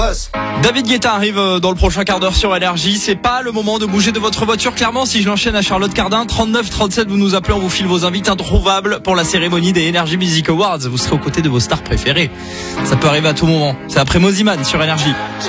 David Guetta arrive dans le prochain quart d'heure sur Énergie. C'est pas le moment de bouger de votre voiture. Clairement, si je l'enchaîne à Charlotte Cardin, 39-37, vous nous appelez, on vous file vos invités introuvables pour la cérémonie des Energy Music Awards. Vous serez aux côtés de vos stars préférées. Ça peut arriver à tout moment. C'est après Moziman sur Énergie.